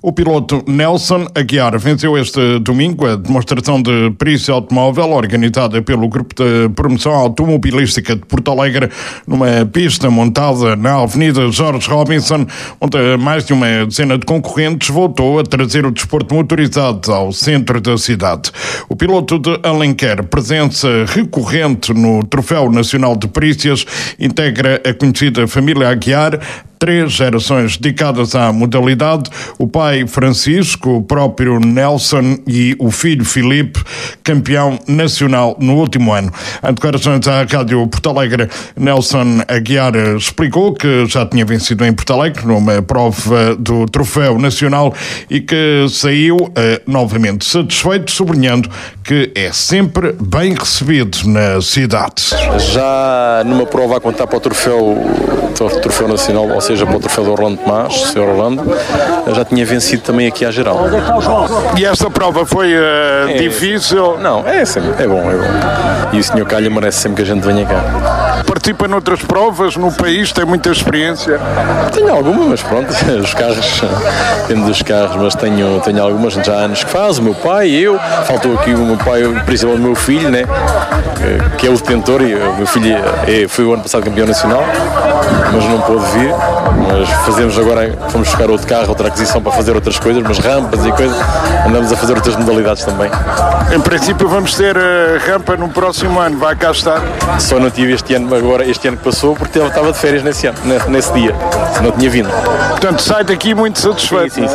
O piloto Nelson Aguiar venceu este domingo a demonstração de perícia automóvel organizada pelo Grupo de Promoção Automobilística de Porto Alegre numa pista montada na Avenida Jorge Robinson, onde mais de uma dezena de concorrentes voltou a trazer o desporto motorizado ao centro da cidade. O piloto de Alenquer, presença recorrente no Troféu Nacional de Perícias, integra a conhecida família Aguiar, 3 gerações dedicadas à modalidade, o pai Francisco, o próprio Nelson e o filho Filipe, campeão nacional no último ano. Em declarações à Rádio Porto Alegre, Nelson Aguiar explicou que já tinha vencido em Porto Alegre numa prova do Troféu Nacional e que saiu novamente satisfeito, sublinhando que é sempre bem recebido na cidade. Já numa prova a contar para o Troféu Nacional, ou seja, para o Troféu do Orlando Tomás, Sr. Orlando, já tinha vencido também aqui à geral. E esta prova foi difícil? Não, é bom. E o Sr. Calha merece sempre que a gente venha cá. Participa noutras provas no país, tem muita experiência? Tenho alguma, mas pronto, os carros, depende dos carros, mas tenho algumas já há anos que faz, o meu pai, eu, faltou aqui o meu pai, principalmente o meu filho, né, que é o detentor, e o meu filho foi o ano passado campeão nacional, mas não pôde vir, mas fazemos agora, fomos buscar outro carro, outra aquisição para fazer outras coisas, umas rampas e coisas, andamos a fazer outras modalidades também. Em princípio vamos ter rampa no próximo ano, vai cá estar? Só não tive este ano que passou, porque ele estava de férias nesse dia, se não tinha vindo. Portanto, sai daqui muito satisfeito. Sim,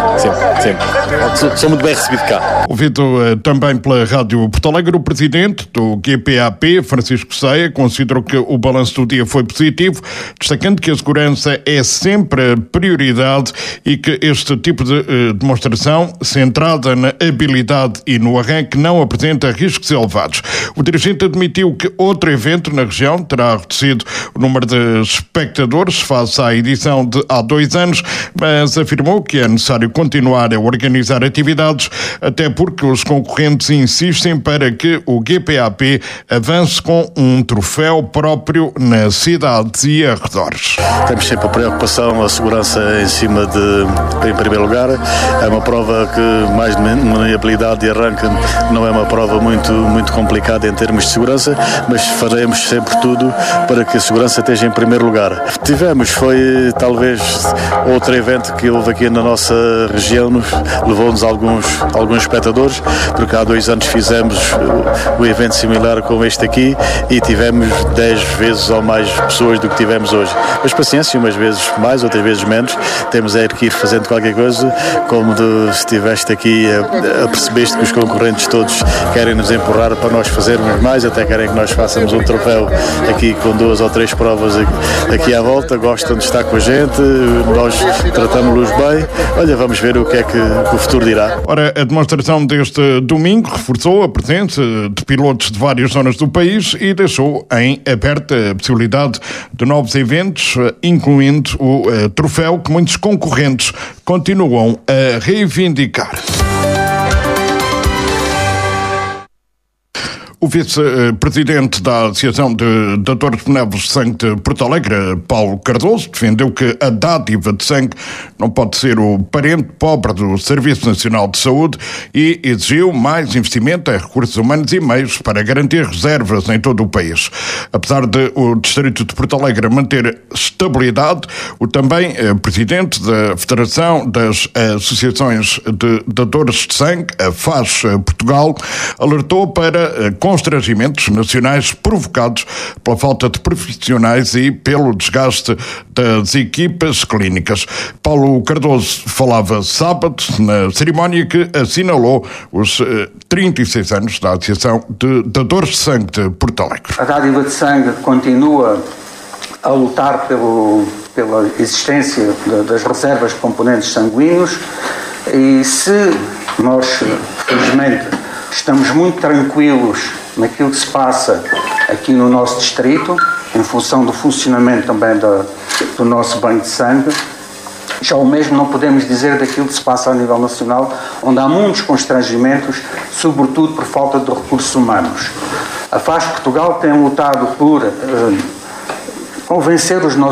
sempre. Sou muito bem recebido cá. Ouvido também pela Rádio Porto Alegre, o presidente do GPAP, Francisco Ceia, considerou que o balanço do dia foi positivo, destacando que a segurança é sempre a prioridade e que este tipo de demonstração, centrada na habilidade e no arranque, não apresenta riscos elevados. O dirigente admitiu que outro evento na região terá reduzido o número de espectadores face à edição de há 2 anos, mas afirmou que é necessário continuar a organizar atividades, até porque os concorrentes insistem para que o GPAP avance com um troféu próprio na cidade e arredores. Temos sempre a preocupação, a segurança em primeiro lugar. É uma prova que, mais de maniabilidade e arranque, não é uma prova muito complicada em termos de segurança, mas faremos sempre tudo para que a segurança esteja em primeiro lugar. Foi talvez outro evento que houve aqui na nossa região, levou-nos alguns espectadores, porque há 2 anos fizemos um evento similar com este aqui e tivemos 10 vezes ou mais pessoas do que tivemos hoje. Mas paciência, umas vezes mais, outras vezes menos, temos que ir fazendo qualquer coisa, como estiveste aqui a percebeste que os concorrentes todos querem nos empurrar para nós fazermos mais, até querem que nós façamos um troféu aqui com 2 ou 3 provas aqui à volta, gostam de estar com a gente, nós tratamos-los bem. Olha, vamos ver o que é que o futuro dirá. Ora, a demonstração deste domingo reforçou a presença de pilotos de várias zonas do país e deixou em aberta a possibilidade de novos eventos, incluindo o troféu que muitos concorrentes continuam a reivindicar. O vice-presidente da Associação de Dadores Benévolos de Sangue de Porto Alegre, Paulo Cardoso, defendeu que a dádiva de sangue não pode ser o parente pobre do Serviço Nacional de Saúde e exigiu mais investimento em recursos humanos e meios para garantir reservas em todo o país. Apesar de o Distrito de Porto Alegre manter estabilidade, o também presidente da Federação das Associações de Dadores de Sangue, a FAS Portugal, alertou para constrangimentos nacionais provocados pela falta de profissionais e pelo desgaste das equipas clínicas. Paulo Cardoso falava sábado na cerimónia que assinalou os 36 anos da Associação de Dadores de Sangue de Porto Alegre. A dádiva de sangue continua a lutar pela existência das reservas de componentes sanguíneos e se nós, felizmente, estamos muito tranquilos naquilo que se passa aqui no nosso distrito, em função do funcionamento também do nosso banco de sangue, já o mesmo não podemos dizer daquilo que se passa a nível nacional, onde há muitos constrangimentos, sobretudo por falta de recursos humanos. A FAS Portugal tem lutado por convencer os nossos